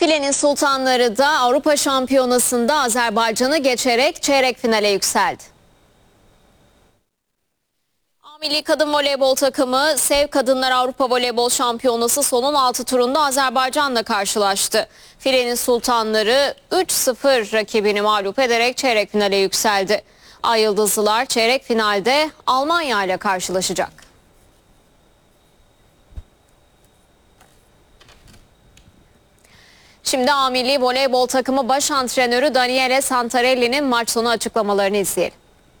Filenin sultanları da Avrupa Şampiyonası'nda Azerbaycan'ı geçerek çeyrek finale yükseldi. Milli kadın voleybol takımı Sev Kadınlar Avrupa Voleybol Şampiyonası sonun 6 turunda Azerbaycan'la karşılaştı. Filenin sultanları 3-0 rakibini mağlup ederek çeyrek finale yükseldi. Ay Yıldızlılar çeyrek finalde Almanya ile karşılaşacak. Şimdi A Milli Voleybol takımı baş antrenörü Daniele Santarelli'nin maç sonu açıklamalarını izleyelim.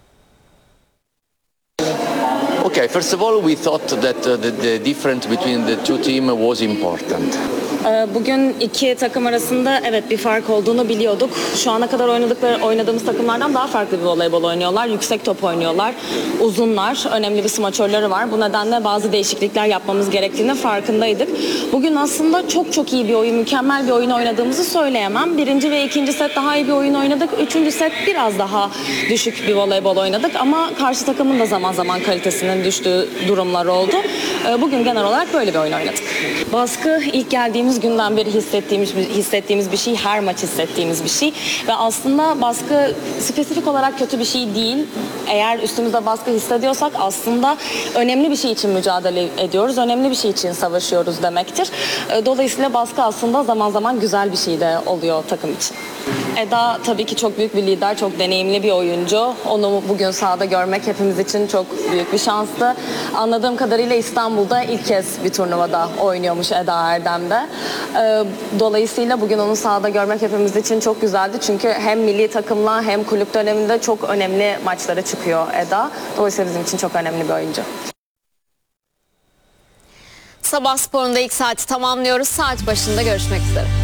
Okay, first of all, we thought that the difference between the two teams was important. Bugün iki takım arasında evet bir fark olduğunu biliyorduk. Şu ana kadar oynadığımız takımlardan daha farklı bir voleybol oynuyorlar. Yüksek top oynuyorlar. Uzunlar. Önemli bir smaçörleri var. Bu nedenle bazı değişiklikler yapmamız gerektiğini farkındaydık. Bugün aslında çok iyi bir oyun, mükemmel bir oyun oynadığımızı söyleyemem. Birinci ve ikinci set daha iyi bir oyun oynadık. Üçüncü set biraz daha düşük bir voleybol oynadık. Ama karşı takımın da zaman zaman kalitesinin düştüğü durumlar oldu. Bugün genel olarak böyle bir oyun oynadık. Baskı ilk geldiğimiz günden beri hissettiğimiz bir şey, her maç hissettiğimiz bir şey ve aslında baskı spesifik olarak kötü bir şey değil. Eğer üstümüzde baskı hissediyorsak aslında önemli bir şey için mücadele ediyoruz, önemli bir şey için savaşıyoruz demektir. Dolayısıyla baskı aslında zaman zaman güzel bir şey de oluyor takım için. Eda tabii ki çok büyük bir lider, çok deneyimli bir oyuncu. Onu bugün sahada görmek hepimiz için çok büyük bir şanstı. Anladığım kadarıyla İstanbul'da ilk kez bir turnuvada oynuyormuş Eda Erdem'de. Dolayısıyla bugün onu sahada görmek hepimiz için çok güzeldi. Çünkü hem milli takımla hem kulüp döneminde çok önemli maçlara çıkıyor Eda. Dolayısıyla bizim için çok önemli bir oyuncu. Sabah sporunda ilk saati tamamlıyoruz. Saat başında görüşmek üzere.